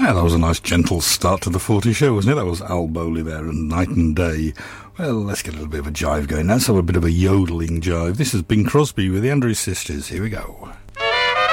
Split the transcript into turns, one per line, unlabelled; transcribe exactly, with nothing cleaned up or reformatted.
Yeah, that was a nice gentle start to the forty show, wasn't it? That was Al Bowley there and Night and Day. Well, let's get a little bit of a jive going now. Let's have a bit of a yodeling jive. This is Bing Crosby with the Andrews Sisters. Here we go.